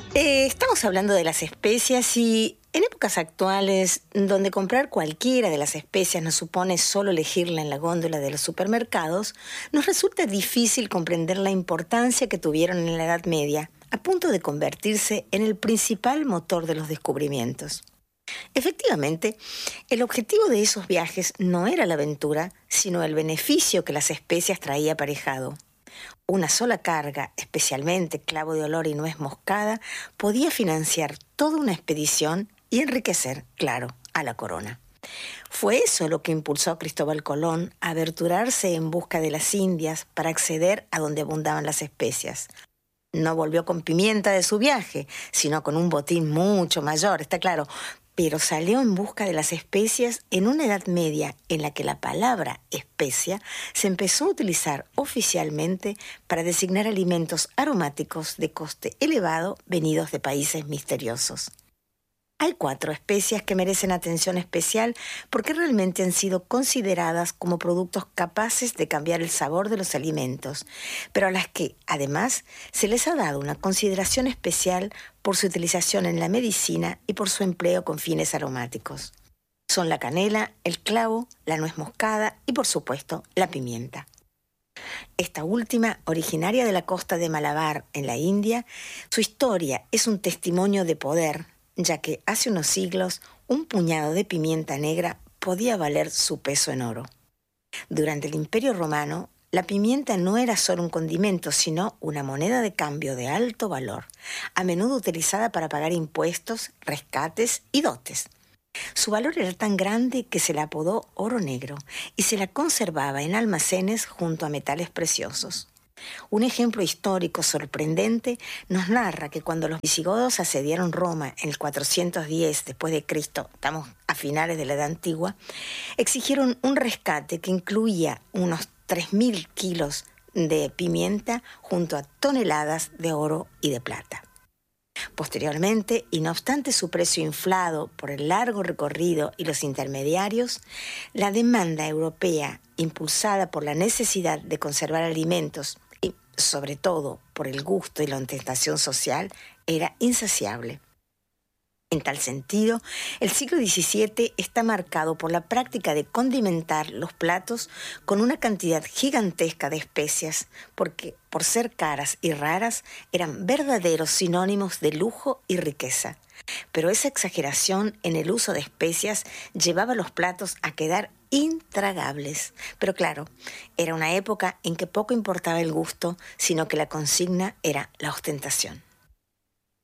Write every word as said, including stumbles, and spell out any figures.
Eh, estamos hablando de las especias y en épocas actuales, donde comprar cualquiera de las especias nos supone solo elegirla en la góndola de los supermercados, nos resulta difícil comprender la importancia que tuvieron en la Edad Media, a punto de convertirse en el principal motor de los descubrimientos. Efectivamente, el objetivo de esos viajes no era la aventura, sino el beneficio que las especias traía aparejado. Una sola carga, especialmente clavo de olor y nuez moscada, podía financiar toda una expedición y enriquecer, claro, a la corona. Fue eso lo que impulsó a Cristóbal Colón a aventurarse en busca de las Indias para acceder a donde abundaban las especias. No volvió con pimienta de su viaje, sino con un botín mucho mayor, está claro, pero salió en busca de las especias en una Edad Media en la que la palabra especia se empezó a utilizar oficialmente para designar alimentos aromáticos de coste elevado venidos de países misteriosos. Hay cuatro especias que merecen atención especial porque realmente han sido consideradas como productos capaces de cambiar el sabor de los alimentos, pero a las que, además, se les ha dado una consideración especial por su utilización en la medicina y por su empleo con fines aromáticos. Son la canela, el clavo, la nuez moscada y, por supuesto, la pimienta. Esta última, originaria de la costa de Malabar, en la India, su historia es un testimonio de poder, ya que hace unos siglos un puñado de pimienta negra podía valer su peso en oro. Durante el Imperio Romano, la pimienta no era solo un condimento, sino una moneda de cambio de alto valor, a menudo utilizada para pagar impuestos, rescates y dotes. Su valor era tan grande que se la apodó oro negro y se la conservaba en almacenes junto a metales preciosos. Un ejemplo histórico sorprendente nos narra que cuando los visigodos asediaron Roma en el cuatrocientos diez después de Cristo, estamos a finales de la Edad Antigua, exigieron un rescate que incluía unos tres mil kilos de pimienta junto a toneladas de oro y de plata. Posteriormente, y no obstante su precio inflado por el largo recorrido y los intermediarios, la demanda europea, impulsada por la necesidad de conservar alimentos y, sobre todo, por el gusto y la ostentación social, era insaciable. En tal sentido, el siglo diecisiete está marcado por la práctica de condimentar los platos con una cantidad gigantesca de especias, porque, por ser caras y raras, eran verdaderos sinónimos de lujo y riqueza. Pero esa exageración en el uso de especias llevaba a los platos a quedar intragables. Pero claro, era una época en que poco importaba el gusto, sino que la consigna era la ostentación.